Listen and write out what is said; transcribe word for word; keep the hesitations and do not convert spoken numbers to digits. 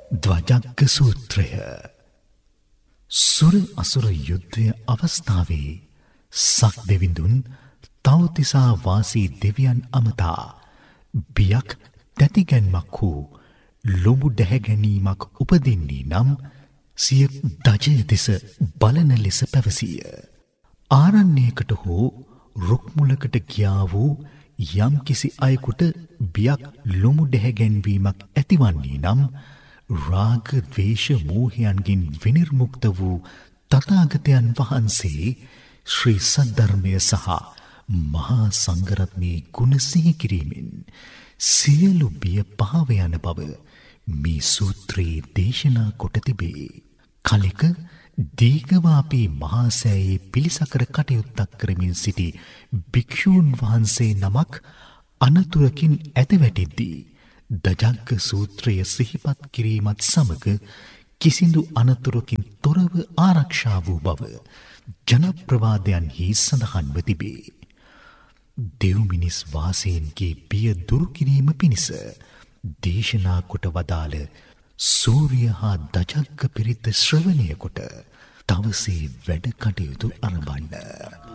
ද්වජග්ග සූත්‍රය. සුර අසුර යුද්ධය අවස්ථාවේ සක්දෙවිඳුන් තවතිසා වාසී දෙවියන් අමතා බියක් තැතිගැන්මක් වූ ලොබු දැහැගැනීමක් උපදින්නේ නම් සිය දජය දෙස බලන ලෙස පැවසීය. ආරණ්‍යයකට හෝ රුක්මුලකට ගියා වූ යම් කිසි අයෙකුට බියක් ලොමු දැහැගැන්වීමක් ඇතිවන්නේ නම් රාග ද්වේෂ මෝහයන්ගෙන් විනිර්මුක්ත වූ තථාගතයන් වහන්සේ ශ්‍රී සද්ධර්මය සහ මහා සංඝරත්නයේ ගුණ සිහි කිරීමෙන් සියලු බිය පහව යන බව මේ සූත්‍රයේ දේශනා කොට තිබේ. කලෙක දීඝවාපී මහා සෑයේ පිළිසකර කටයුත්තක් කරමින් සිටි භික්ෂූන් වහන්සේ නමක් අනතුරකින් ඇදවැටෙද්දී දජග්ග සූත්‍රය සිහිපත් කිරීමත් සමග කිසිදු අනතුරකින් තොරව ආරක්ෂා වූ බව ජනප්‍රවාදයන්හි සඳහන්ව තිබේ. දෙව්මිනිස් වාසීන්ගේ බිය දුරු කිරීම පිණිස දේශනා කොට වදාළ සූර්ය හා දජග්ග පිරිත ශ්‍රවණය කොට තවසේ වැඩ කටයුතු අරඹන්න.